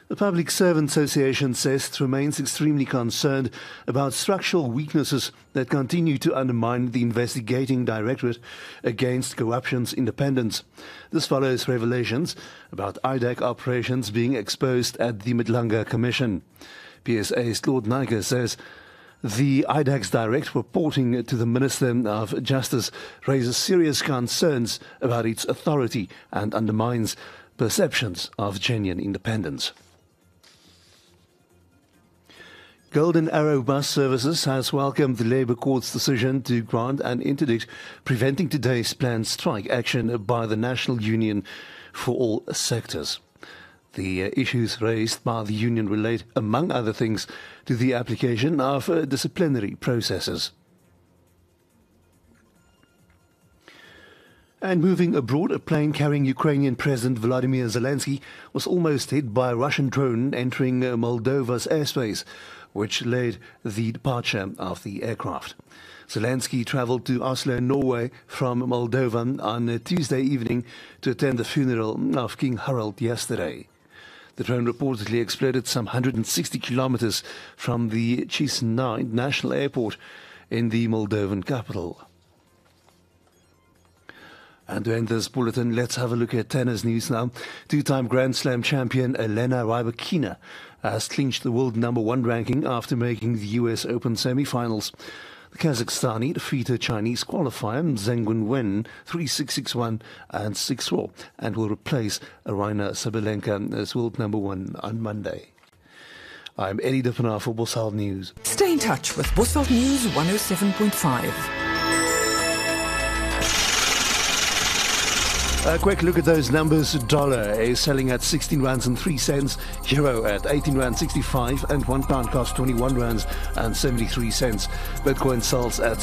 The Public Servants Association says it remains extremely concerned about structural weaknesses that continue to undermine the investigating directorate against corruption's independence. This follows revelations about IDAC operations being exposed at the Madlanga Commission. PSA's Claude Naiker says the IDAC's direct reporting to the Minister of Justice raises serious concerns about its authority and undermines perceptions of genuine independence. Golden Arrow Bus Services has welcomed the Labour Court's decision to grant an interdict preventing today's planned strike action by the National Union for all sectors. The issues raised by the union relate, among other things, to the application of disciplinary processes. And moving abroad, a plane carrying Ukrainian President Volodymyr Zelensky was almost hit by a Russian drone entering Moldova's airspace, which led the departure of the aircraft. Zelensky travelled to Oslo, Norway from Moldova on Tuesday evening to attend the funeral of King Harald yesterday. The drone reportedly exploded some 160 kilometers from the Chisinau National Airport in the Moldovan capital. And to end this bulletin, let's have a look at tennis news now. Two-time Grand Slam champion Elena Rybakina has clinched the world #1 ranking after making the US Open semi-finals. The Kazakhstani defeated Chinese qualifier Zheng Wenwen 3-6, 6-1 and 6-4 and will replace Aryna Sabalenka as world #1 on Monday. I'm Eddie Dippenaar for Bosveld News. Stay in touch with Bosveld News 107.5. A quick look at those numbers. Dollar is selling at 16 rands and 3 cents, euro at 18 rand 65, and £1 costs 21 rands and 73 cents. Bitcoin sells at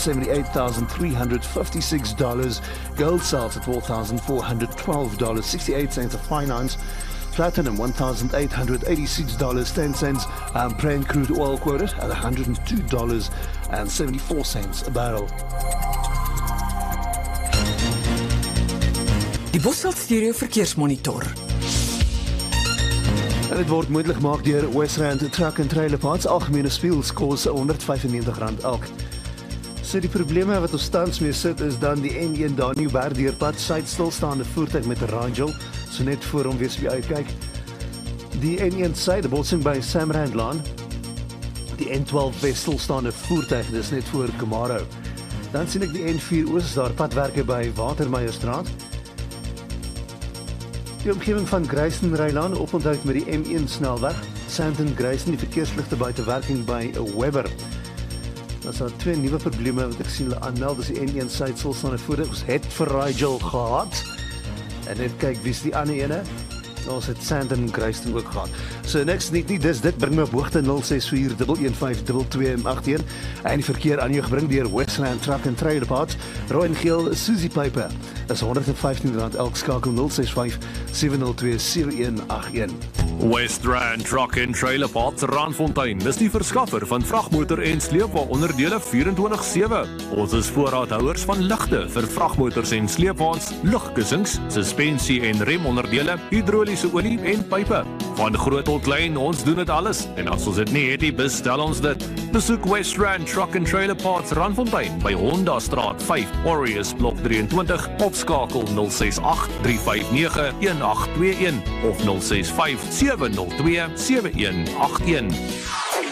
$78,356. Gold sells at $4,412, 68 cents a fine ounce. Platinum $1,886.10, and Brent crude oil quoted at $102.74 a barrel. Die Bosveld Stereo Verkeersmonitor. En dit word moontlik gemaak deur Westland Truck and Trailer Parts. Algemene spieëls kos R195 elk. So die probleme wat ons tans mee sit is dan die N1 daar Nieuwberg deurpad, suid stilstaande voertuig met 'n Rangel, so net voor hom wees by uitkyk. Die N1 suid, botsing by Samrandlaan. Die N12 wes stilstaande voertuig, dis net voor Kamaro. Dan sien ek die N4 oos, daar padwerke by Watermeierstraat. Die omgewing van Greyson-Rylaan oponthoud met die M1 snelweg. Sandton-Greyson, die verkeersligte buite werking by Webber. Daar is 2 nuwe probleme wat ek sien hulle aanmeld. Dis die N1 suid stilstaande voertuig. Ons het vir Rigel gehad. En net kyk wie's die ander ene. Ons het Sandton-Greyson ook gehad. So niks nie, dit bring my op hoogte 0641152281 en die verkeer aan jou gebring deur Westland Truck and Trailer Parts. Rooi en geel Susie Piper. Dis R115 elk, skakel 065 702 7181. Westland Truck and Trailer Parts Randfontein. Dis die verskaffer van vragmotor en sleepwaonderdele 24/7. Ons is voorraadhouers van ligte vir vragmotors en sleepwaens, lugkussings, suspensie en remonderdele, hidroliese olie en pype. Van groot tot klein, ons doen dit alles. En as ons dit nie het nie, bestel ons dit. Besoek Westland Truck and Trailer Parts Randfontein by Honda Straat 5, Warriors Blok 23, of skakel 068 359 1821 of 065 702 7181.